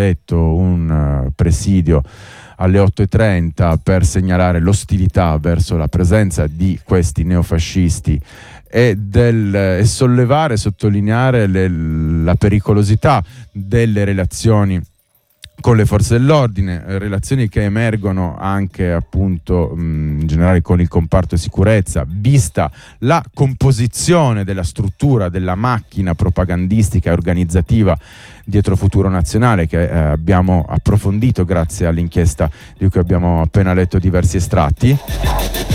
un presidio alle 8:30 per segnalare l'ostilità verso la presenza di questi neofascisti e sollevare, sottolineare la pericolosità delle relazioni con le forze dell'ordine, relazioni che emergono anche appunto in generale con il comparto sicurezza, vista la composizione della struttura della macchina propagandistica e organizzativa dietro Futuro Nazionale, che abbiamo approfondito grazie all'inchiesta di cui abbiamo appena letto diversi estratti.